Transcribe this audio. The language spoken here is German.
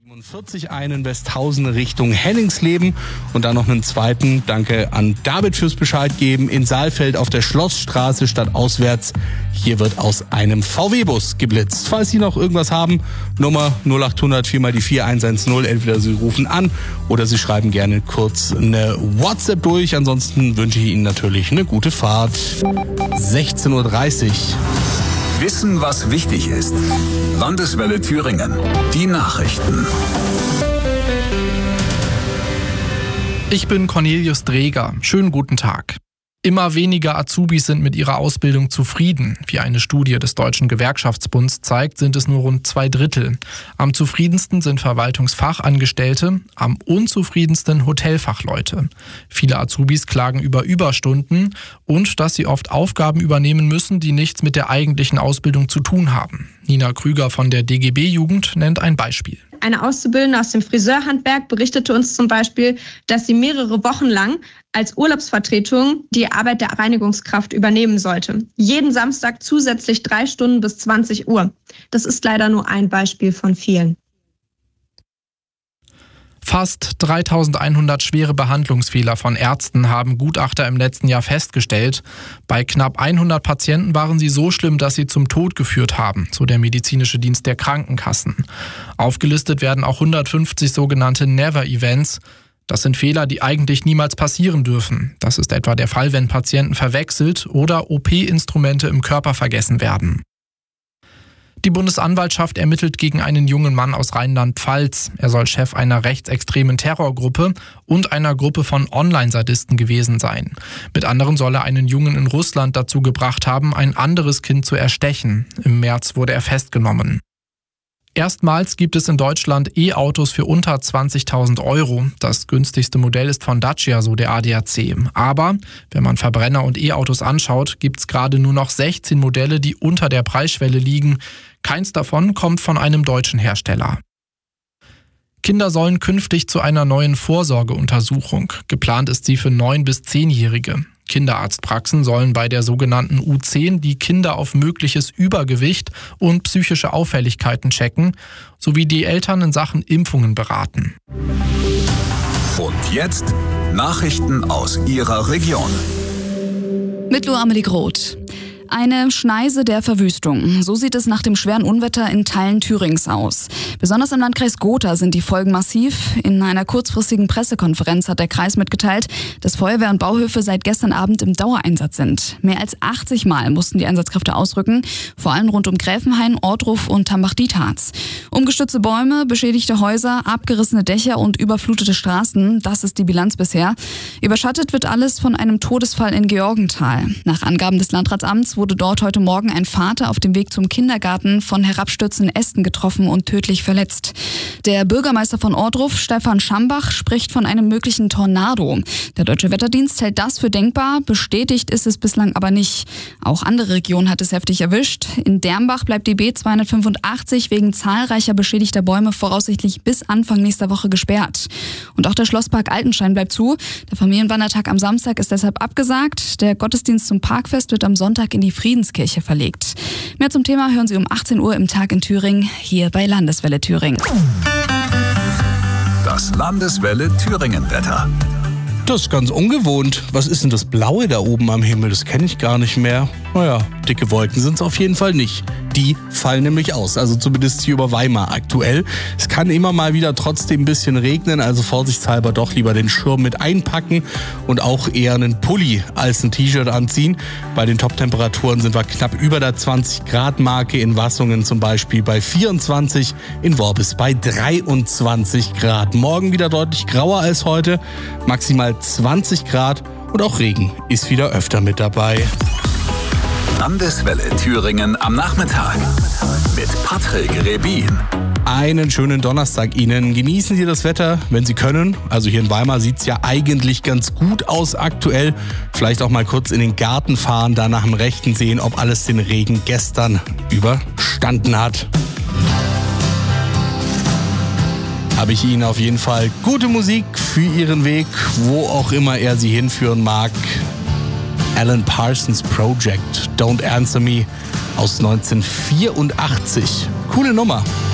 47 einen Westhausen Richtung Henningsleben und dann noch einen zweiten. Danke an David fürs Bescheid geben. In Saalfeld auf der Schlossstraße stadtauswärts. Hier wird aus einem VW-Bus geblitzt. Falls Sie noch irgendwas haben, Nummer 0800 4 mal die 4110. Entweder Sie rufen an oder Sie schreiben gerne kurz eine WhatsApp durch. Ansonsten wünsche ich Ihnen natürlich eine gute Fahrt. 16:30 Uhr. Wissen, was wichtig ist. Landeswelle Thüringen. Die Nachrichten. Ich bin Cornelius Dreger. Schönen guten Tag. Immer weniger Azubis sind mit ihrer Ausbildung zufrieden. Wie eine Studie des Deutschen Gewerkschaftsbunds zeigt, sind es nur rund 2/3. Am zufriedensten sind Verwaltungsfachangestellte, am unzufriedensten Hotelfachleute. Viele Azubis klagen über Überstunden und dass sie oft Aufgaben übernehmen müssen, die nichts mit der eigentlichen Ausbildung zu tun haben. Nina Krüger von der DGB-Jugend nennt ein Beispiel. Eine Auszubildende aus dem Friseurhandwerk berichtete uns zum Beispiel, dass sie mehrere Wochen lang als Urlaubsvertretung die Arbeit der Reinigungskraft übernehmen sollte. Jeden Samstag zusätzlich 3 Stunden bis 20 Uhr. Das ist leider nur ein Beispiel von vielen. Fast 3100 schwere Behandlungsfehler von Ärzten haben Gutachter im letzten Jahr festgestellt. Bei knapp 100 Patienten waren sie so schlimm, dass sie zum Tod geführt haben, so der medizinische Dienst der Krankenkassen. Aufgelistet werden auch 150 sogenannte Never-Events. Das sind Fehler, die eigentlich niemals passieren dürfen. Das ist etwa der Fall, wenn Patienten verwechselt oder OP-Instrumente im Körper vergessen werden. Die Bundesanwaltschaft ermittelt gegen einen jungen Mann aus Rheinland-Pfalz. Er soll Chef einer rechtsextremen Terrorgruppe und einer Gruppe von Online-Sadisten gewesen sein. Mit anderen soll er einen Jungen in Russland dazu gebracht haben, ein anderes Kind zu erstechen. Im März wurde er festgenommen. Erstmals gibt es in Deutschland E-Autos für unter 20.000 Euro. Das günstigste Modell ist von Dacia, so der ADAC. Aber wenn man Verbrenner- und E-Autos anschaut, gibt es gerade nur noch 16 Modelle, die unter der Preisschwelle liegen. Keins davon kommt von einem deutschen Hersteller. Kinder sollen künftig zu einer neuen Vorsorgeuntersuchung. Geplant ist sie für 9- bis 10-Jährige. Kinderarztpraxen sollen bei der sogenannten U10 die Kinder auf mögliches Übergewicht und psychische Auffälligkeiten checken, sowie die Eltern in Sachen Impfungen beraten. Und jetzt Nachrichten aus Ihrer Region. Mit Lu Amelie Groth. Eine Schneise der Verwüstung. So sieht es nach dem schweren Unwetter in Teilen Thürings aus. Besonders im Landkreis Gotha sind die Folgen massiv. In einer kurzfristigen Pressekonferenz hat der Kreis mitgeteilt, dass Feuerwehr und Bauhöfe seit gestern Abend im Dauereinsatz sind. Mehr als 80 Mal mussten die Einsatzkräfte ausrücken, vor allem rund um Gräfenhain, Ortruf und Tambach-Dietharz. Umgestürzte Bäume, beschädigte Häuser, abgerissene Dächer und überflutete Straßen, das ist die Bilanz bisher. Überschattet wird alles von einem Todesfall in Georgenthal. Nach Angaben des Landratsamts wurde dort heute Morgen ein Vater auf dem Weg zum Kindergarten von herabstürzenden Ästen getroffen und tödlich verletzt. Der Bürgermeister von Ortruf, Stefan Schambach, spricht von einem möglichen Tornado. Der Deutsche Wetterdienst hält das für denkbar, bestätigt ist es bislang aber nicht. Auch andere Regionen hat es heftig erwischt. In Dermbach bleibt die B285 wegen zahlreicher beschädigter Bäume voraussichtlich bis Anfang nächster Woche gesperrt. Und auch der Schlosspark Altenstein bleibt zu. Der Familienwandertag am Samstag ist deshalb abgesagt. Der Gottesdienst zum Parkfest wird am Sonntag in die Friedenskirche verlegt. Mehr zum Thema hören Sie um 18 Uhr im Tag in Thüringen, hier bei Landeswelle Thüringen. Das Landeswelle Thüringen-Wetter. Das ist ganz ungewohnt. Was ist denn das Blaue da oben am Himmel? Das kenne ich gar nicht mehr. Naja, dicke Wolken sind es auf jeden Fall nicht. Die fallen nämlich aus, also zumindest hier über Weimar aktuell. Es kann immer mal wieder trotzdem ein bisschen regnen, also vorsichtshalber doch lieber den Schirm mit einpacken und auch eher einen Pulli als ein T-Shirt anziehen. Bei den Top-Temperaturen sind wir knapp über der 20-Grad-Marke, in Wassungen zum Beispiel bei 24, in Worbis bei 23 Grad. Morgen wieder deutlich grauer als heute, maximal 20 Grad und auch Regen ist wieder öfter mit dabei. Landeswelle Thüringen am Nachmittag mit Patrick Rebin. Einen schönen Donnerstag Ihnen. Genießen Sie das Wetter, wenn Sie können. Also hier in Weimar sieht es ja eigentlich ganz gut aus aktuell. Vielleicht auch mal kurz in den Garten fahren, da nach dem Rechten sehen, ob alles den Regen gestern überstanden hat. Habe ich Ihnen auf jeden Fall gute Musik für Ihren Weg, wo auch immer er Sie hinführen mag. Alan Parsons Project, Don't Answer Me aus 1984. Coole Nummer.